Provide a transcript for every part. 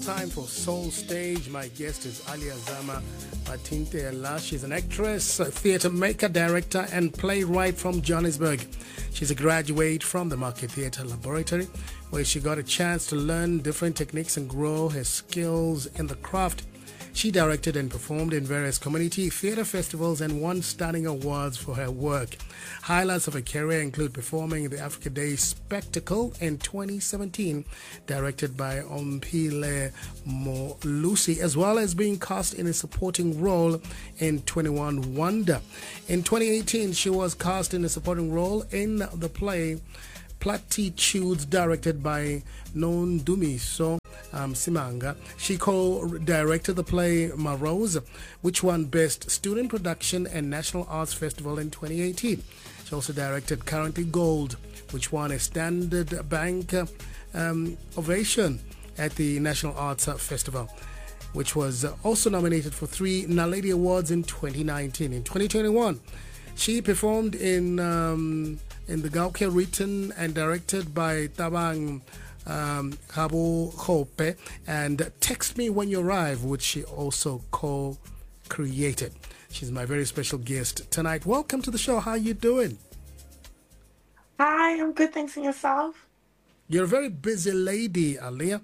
Time for Soul Stage. My guest is Alia Zama Batintela. She's an actress, a theatre maker, director, and playwright from Johannesburg. She's a graduate from the Market Theatre Laboratory, where she got a chance to learn different techniques and grow her skills in the craft. She directed and performed in various community theatre festivals and won stunning awards for her work. Highlights of her career include performing in the Africa Day Spectacle in 2017, directed by Ompile Molusi, as well as being cast in a supporting role in 21 Wonder. In 2018, she was cast in a supporting role in the play Platitudes, directed by Nondumiso Simanga. She co-directed the play Marose, which won Best Student Production and National Arts Festival in 2018. She also directed Currently Gold, which won a Standard Bank ovation at the National Arts Festival, which was also nominated for 3 Naledi Awards in 2019. In 2021, she performed in the Gauke, written and directed by Tabang Kabo Hope, and Text Me When You Arrive, which she also co-created. She's my very special guest tonight. Welcome to the show. How are you doing? Hi, I'm good, thanks, and yourself? You're a very busy lady, Alia.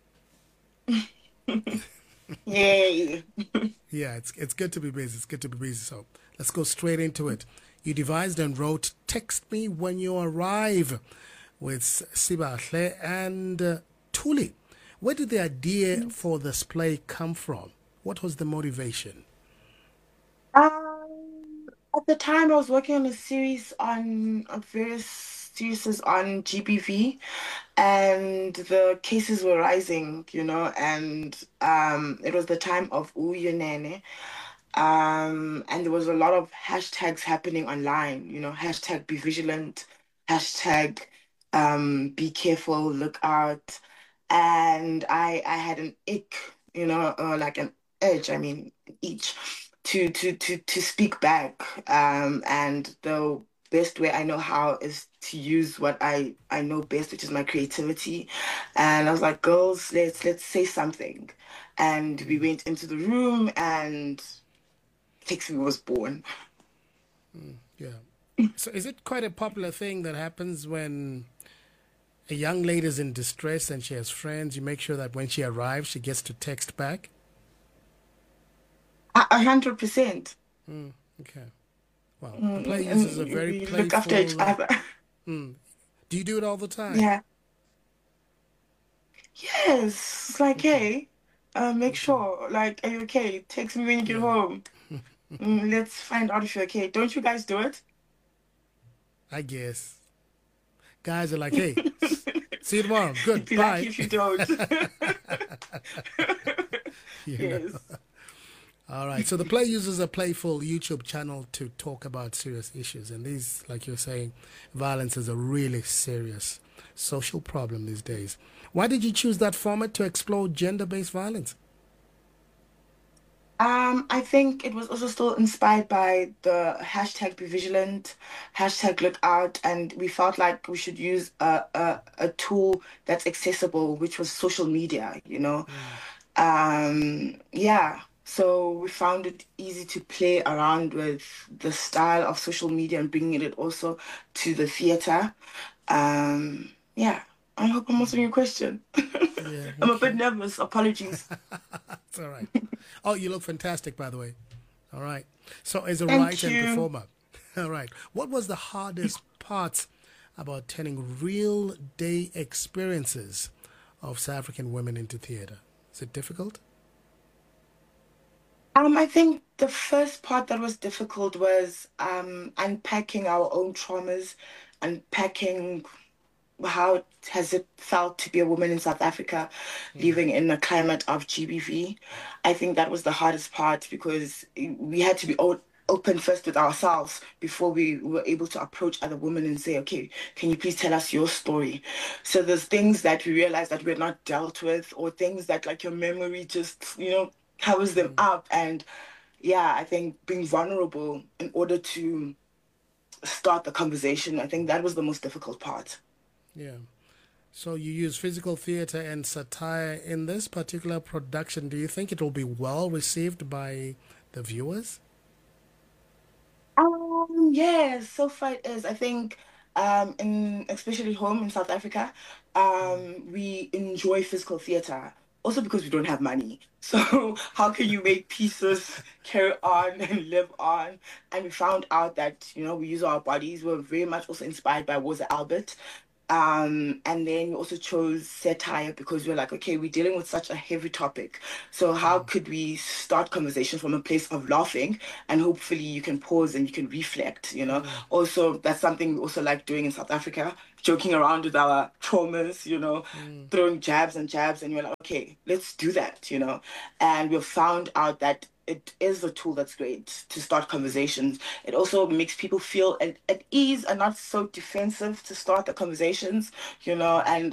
Yay. Yeah, it's good to be busy. It's good to be busy. So let's go straight into it. You devised and wrote Text Me When You Arrive with Sibahle and Tuli. Where did the idea for this play come from? What was the motivation? At the time, I was working on a series on various series on GBV, and the cases were rising, and it was the time of Uyunene. And there was a lot of hashtags happening online, hashtag be vigilant, hashtag be careful, look out. And I had an ick, like an edge, each to speak back. And the best way I know how is to use what I know best, which is my creativity. And I was like, girls, let's say something. And we went into the room and Text Me was born. Yeah. So is it quite a popular thing that happens when a young lady is in distress and she has friends? You make sure that when she arrives, she gets to text back? 100%. Okay. Well, the play uses a very We look after each playful... other. Do you do it all the time? Yeah. Yes. It's like, hey, make sure, like, are you okay? Text me when you get Yeah, home. Let's find out if you're okay. Don't you guys do it? I guess. Guys are like, hey, see you tomorrow. Good, You'd be lucky bye. if you don't. You know. Yes. All right. So the play uses a playful YouTube channel to talk about serious issues. And these, like you're saying, violence is a really serious social problem these days. Why did you choose that format to explore gender-based violence? I think it was also still inspired by the hashtag be vigilant, hashtag look out, and we felt like we should use a tool that's accessible, which was social media. Yeah. So we found it easy to play around with the style of social media and bringing it also to the theater. Yeah. I hope I'm answering your question. Yeah, I'm a bit okay. nervous. Apologies. It's all right. Oh, you look fantastic, by the way. All right. So as a Thank writer and you. performer, all right, what was the hardest part about turning real day experiences of South African women into theater? Is it difficult? I think the first part that was difficult was unpacking our own traumas, unpacking how has it felt to be a woman in South Africa living in a climate of GBV. I think that was the hardest part because we had to be open first with ourselves before we were able to approach other women and say, okay, can you please tell us your story? So there's things that we realized that we're not dealt with, or things that like your memory just, covers them up. And yeah, I think being vulnerable in order to start the conversation, I think that was the most difficult part. Yeah. So you use physical theater and satire in this particular production. Do you think it will be well received by the viewers? Yes, so far it is. I think in especially home in South Africa, we enjoy physical theater. Also because we don't have money. So how can you make pieces carry on and live on? And we found out that, we use our bodies. We're very much also inspired by Rosa Albert. And then we also chose satire because we're like, okay, we're dealing with such a heavy topic. So how could we start conversation from a place of laughing and hopefully you can pause and you can reflect. Also, that's something we also like doing in South Africa, joking around with our traumas, throwing jabs and jabs. And you're like, okay, let's do that. And we've found out that it is a tool that's great to start conversations. It also makes people feel at ease and not so defensive to start the conversations. And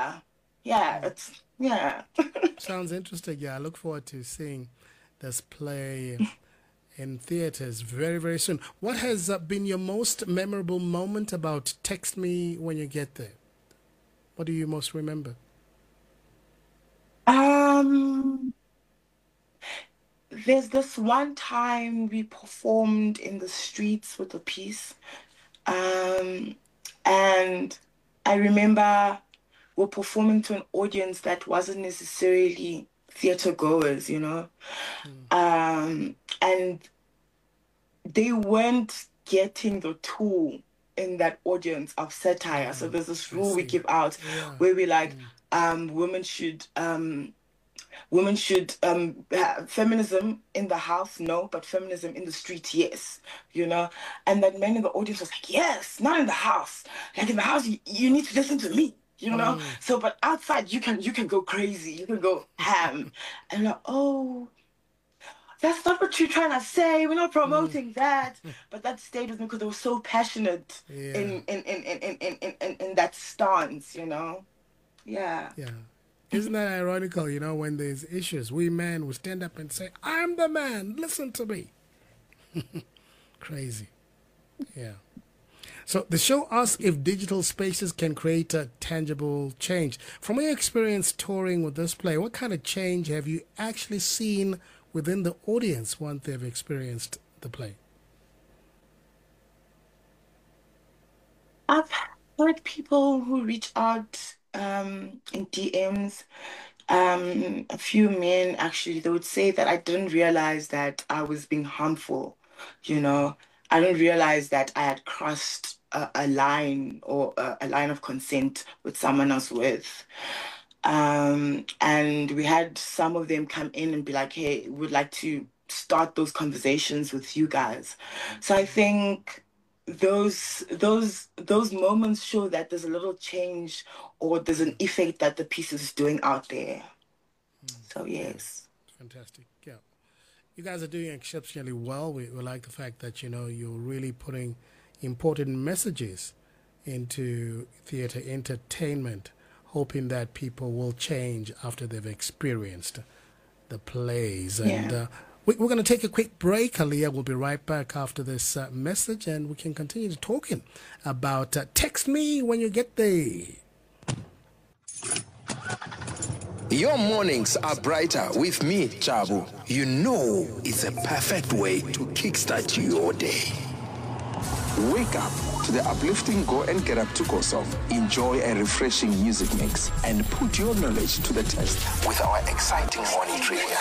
yeah. Sounds interesting. Yeah, I look forward to seeing this play in theaters very, very soon. What has been your most memorable moment about Text Me When You Get There? What do you most remember? Um, there's this one time we performed in the streets with a piece. Um, and I remember we're performing to an audience that wasn't necessarily theater goers. And they weren't getting the tool in that audience of satire. So there's this I rule we see. give out Yeah. where we like, women should have feminism in the house, no, but feminism in the street, yes. And that men in the audience was like, yes, not in the house. Like in the house, you need to listen to me. So, but outside, you can go crazy, you can go ham, and like, oh, that's not what you're trying to say. We're not promoting that. But that stayed with me because they were so passionate Yeah. in that stance. Yeah. Yeah. Isn't that ironical, when there's issues, we men will stand up and say, I'm the man, listen to me. Crazy. Yeah. So the show asks if digital spaces can create a tangible change. From your experience touring with this play, what kind of change have you actually seen within the audience once they've experienced the play? I've heard people who reach out in DMs. A few men actually, they would say that I didn't realize that I was being harmful. You know, I didn't realize that I had crossed a line or a line of consent with someone I was with. And we had some of them come in and be like, hey, we'd like to start those conversations with you guys. So I think those moments show that there's a little change or there's an effect that the piece is doing out there. So Yeah, yes. fantastic. Yeah. You guys are doing exceptionally well. We like the fact that, you're really putting important messages into theater entertainment, hoping that people will change after they've experienced the plays. And Yeah. we're going to take a quick break. Aaliyah will be right back after this message, and we can continue talking about Text Me When You Get There. Your mornings are brighter with me, Chabu. You know it's a perfect way to kickstart your day. Wake up to the uplifting Go and Get Up to Go song. Enjoy a refreshing music mix and put your knowledge to the test with our exciting morning trivia.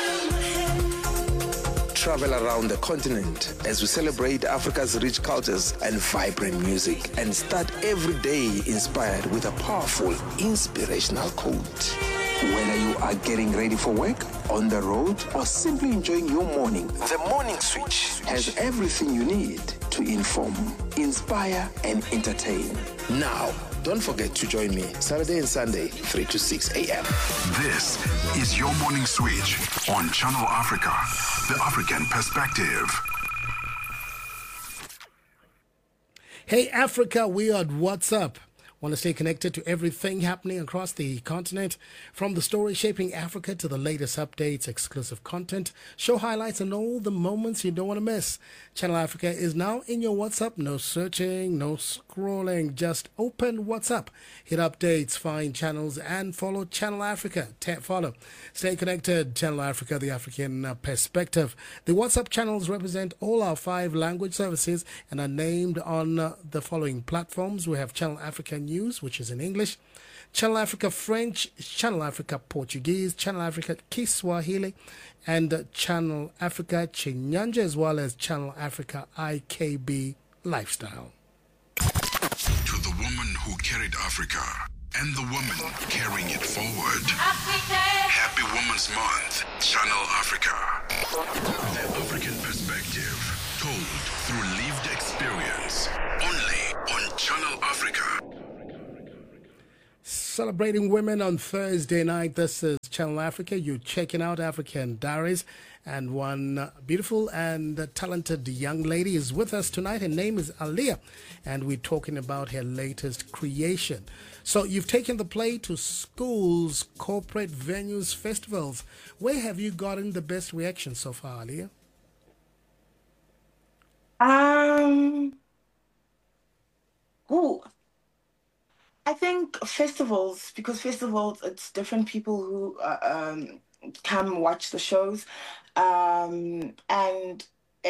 Travel around the continent as we celebrate Africa's rich cultures and vibrant music, and start every day inspired with a powerful, inspirational quote. Whether you are getting ready for work, on the road, or simply enjoying your morning, the Morning Switch has everything you need to inform, inspire, and entertain. Now, don't forget to join me Saturday and Sunday, 3 to 6 a.m. This is your morning switch on Channel Africa, the African perspective. Hey Africa, we are at What's Up. Want to stay connected to everything happening across the continent? From the story shaping Africa to the latest updates, exclusive content, show highlights, and all the moments you don't want to miss. Channel Africa is now in your WhatsApp. No searching, no scrolling. Just open WhatsApp, hit updates, find channels, and follow Channel Africa. Tap follow. Stay connected. Channel Africa, the African perspective. The WhatsApp channels represent all our 5 language services and are named on the following platforms. We have Channel Africa News, which is in English, Channel Africa French, Channel Africa Portuguese, Channel Africa Kiswahili, and Channel Africa Chinyanja, as well as Channel Africa IKB Lifestyle. To the woman who carried Africa and the woman carrying it forward. Happy Women's Month, Channel Africa. The African perspective, told through lived experience. Only on Channel Africa. Celebrating women on Thursday night. This is Channel Africa. You're checking out African Diaries. And one beautiful and talented young lady is with us tonight. Her name is Aliyah. And we're talking about her latest creation. So you've taken the play to schools, corporate venues, festivals. Where have you gotten the best reaction so far, Aliyah? Ooh, I think festivals, because festivals, it's different people who come watch the shows, and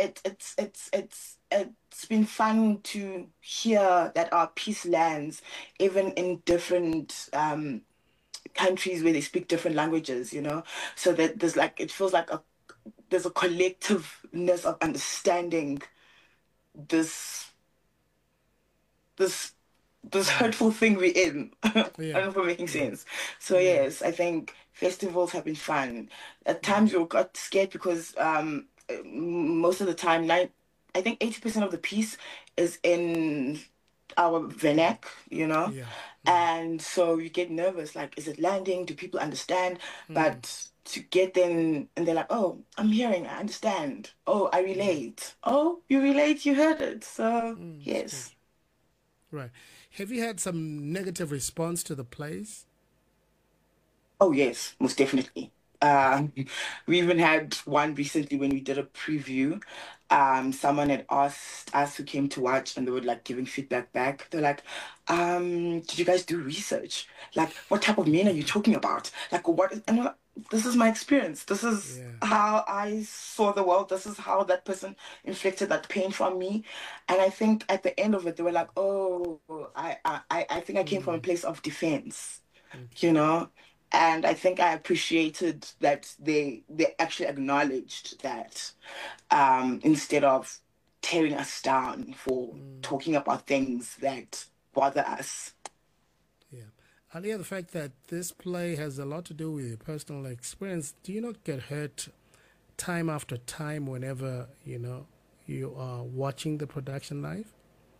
it's been fun to hear that our piece lands even in different countries where they speak different languages, you know, so that there's like, it feels like there's a collectiveness of understanding this this hurtful thing we're in. I don't know if we're making sense. So yes, I think festivals have been fun. At times we got scared because most of the time, I think 80% of the piece is in our vernac, you know, and so you get nervous. Like, is it landing? Do people understand? But to get them, and they're like, oh, I'm hearing, I understand. Oh, I relate. Oh, you relate, you heard it. So yes. Right. Have you had some negative response to the plays? Oh, yes, most definitely. We even had one recently when we did a preview. Someone had asked us who came to watch, and they were like giving feedback back. They're like, did you guys do research? Like, what type of men are you talking about? Like, what? And I'm like, this is my experience. This is how I saw the world. This is how that person inflicted that pain from me. And I think at the end of it, they were like, oh, I think I came from a place of defense, you know? And I think I appreciated that they actually acknowledged that, instead of tearing us down for talking about things that bother us. Yeah. Aliyah, the fact that this play has a lot to do with your personal experience, do you not get hurt time after time whenever, you are watching the production live?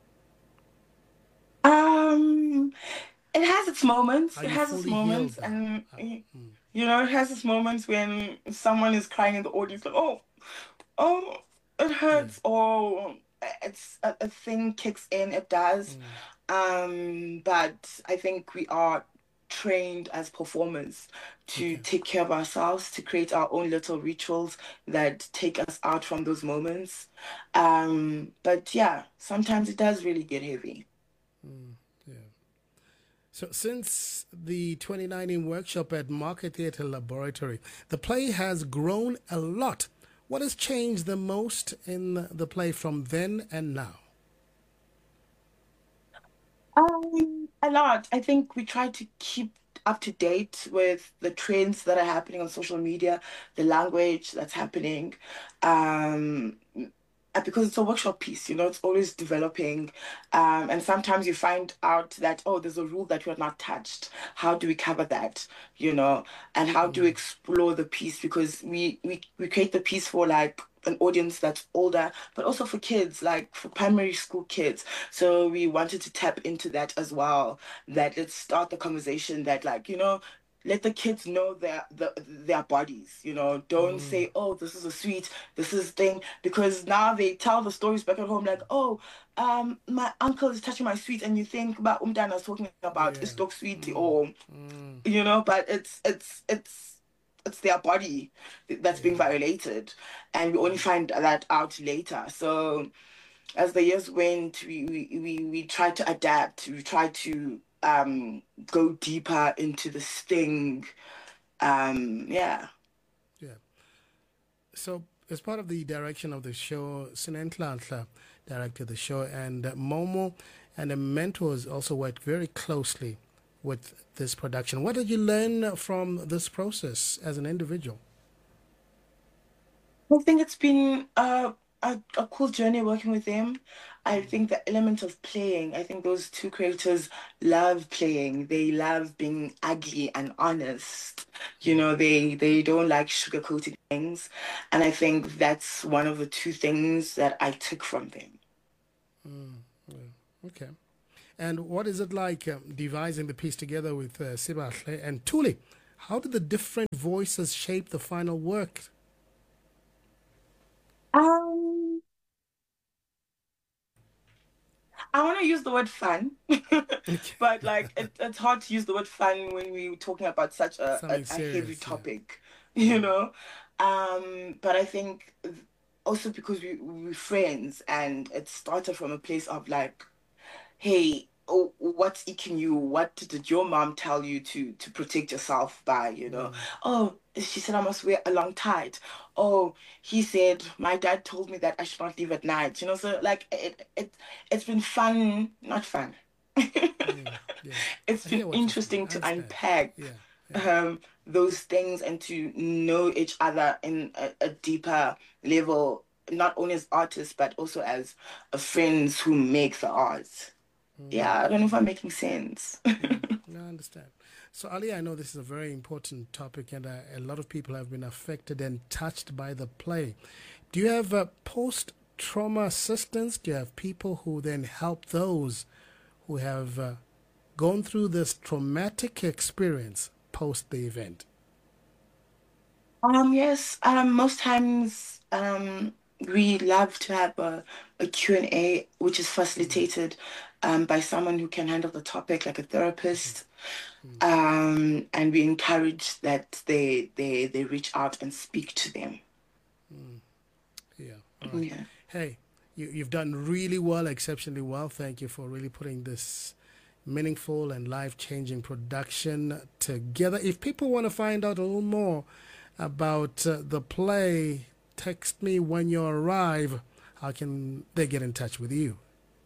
It has its moments. Are It you has its fully moments, healed now? and it has its moments when someone is crying in the audience, like, oh, it hurts, or it's a thing kicks in. It does, but I think we are trained as performers to take care of ourselves, to create our own little rituals that take us out from those moments. But yeah, sometimes it does really get heavy. So since the 2019 workshop at Market Theatre Laboratory, the play has grown a lot. What has changed the most in the play from then and now? A lot. I think we try to keep up to date with the trends that are happening on social media, the language that's happening. Because it's a workshop piece, it's always developing. And sometimes you find out that, oh, there's a rule that you have not touched. How do we cover that? And how do we explore the piece? Because we create the piece for like an audience that's older, but also for kids, like for primary school kids. So we wanted to tap into that as well, that let's start the conversation that, like, let the kids know their bodies, you know. Don't say, oh, this is a sweet, this is thing, because now they tell the stories back at home like, oh, my uncle is touching my sweet, and you think about Umdana's talking about istok sweet, or you know, but it's their body that's being violated, and we only find that out later. So as the years went, we tried to adapt. We tried to go deeper into the sting. Yeah. So, as part of the direction of the show, Sinenhlanhla directed the show, and Momo and the mentors also worked very closely with this production. What did you learn from this process as an individual? I think it's been a cool journey working with them. I think the element of playing, I think those two creators love playing. They love being ugly and honest. You know, they don't like sugarcoating things. And I think that's one of the two things that I took from them. Okay. And what is it like devising the piece together with Sibahle and Thuli? How did the different voices shape the final work? I want to use the word fun, but like it's hard to use the word fun when we're talking about such a heavy topic, you know. But I think also because we're friends, and it started from a place of like, hey, oh, what's eating you? What did your mom tell you to protect yourself by, you know? Oh, she said I must wear a long tight. Oh, he said my dad told me that I should not leave at night, you know? So like it's been fun, not fun. It's been interesting to unpack those things and to know each other in a deeper level, not only as artists but also as friends who make the art. Yeah, I don't know if I'm making sense. No, I understand. So, Ali, I know this is a very important topic, and a lot of people have been affected and touched by the play. Do you have post-trauma assistance? Do you have people who then help those who have gone through this traumatic experience post the event? Yes. Most times, we love to have a Q&A, which is facilitated by someone who can handle the topic, like a therapist. And we encourage that they reach out and speak to them. Yeah. All right. Yeah. Hey, you've done really well, exceptionally well. Thank you for really putting this meaningful and life-changing production together. If people want to find out a little more about the play, text me when you arrive. How can they get in touch with you?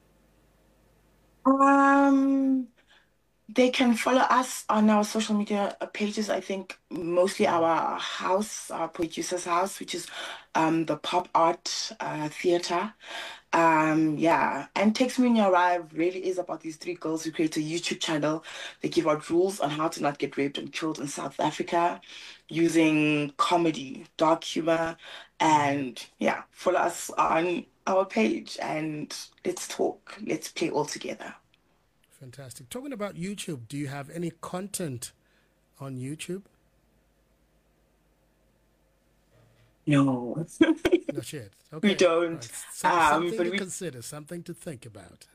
They can follow us on our social media pages. I think mostly our house, our producer's house, which is the Pop Art Theatre. Yeah, and Text Me When You Arrive really is about these three girls who create a YouTube channel. They give out rules on how to not get raped and killed in South Africa using comedy, dark humor, and yeah, follow us on our page and let's talk, let's play all together. Fantastic. Talking about YouTube, do you have any content on YouTube? No. Not yet. Okay. We don't. Right. Something to consider, something to think about.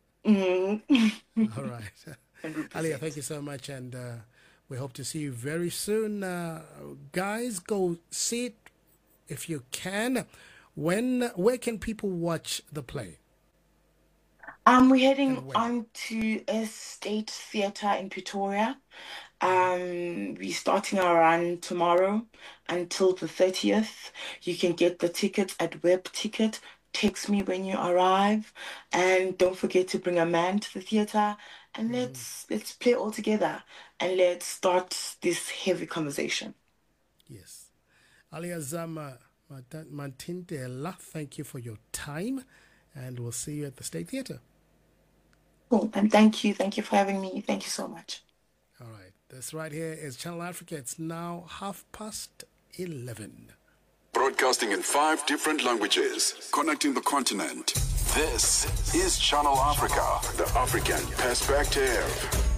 All right. 100%. Alia, thank you so much, and we hope to see you very soon. Guys, go see it if you can. Where can people watch the play? We're heading on to Estate Theatre in Pretoria. We're starting our run tomorrow until the 30th. You can get the tickets at Web Ticket. Text me when you arrive, and don't forget to bring a man to the theatre. And let's play all together, and let's start this heavy conversation. Yes, Alia Zama Mathintela, thank you for your time, and we'll see you at the State Theatre. Cool, and thank you for having me. Thank you so much. All right, this right here is Channel Africa. It's now 11:30. Broadcasting in 5 different languages, connecting the continent. This is Channel Africa, the African perspective.